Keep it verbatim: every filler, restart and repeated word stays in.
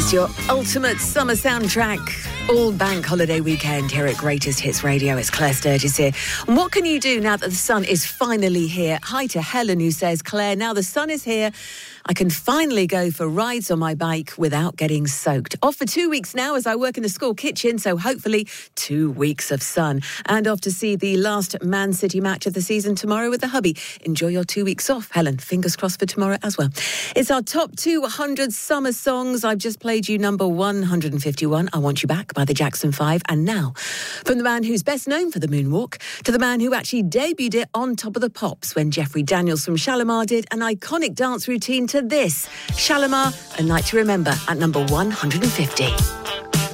It's your ultimate summer soundtrack. All bank holiday weekend here at Greatest Hits Radio. It's Claire Sturgis here. And what can you do now that the sun is finally here? Hi to Helen, who says, Claire, now the sun is here, I can finally go for rides on my bike without getting soaked. Off for two weeks now as I work in the school kitchen, so hopefully two weeks of sun. And off to see the last Man City match of the season tomorrow with the hubby. Enjoy your two weeks off, Helen. Fingers crossed for tomorrow as well. It's our top two hundred summer songs. I've just played you number one hundred fifty-one, I Want You Back by the Jackson Five. And now, from the man who's best known for the moonwalk to the man who actually debuted it on Top of the Pops when Jeffrey Daniels from Shalimar did an iconic dance routine to this. Shalimar, A Night to Remember at number one hundred fifty.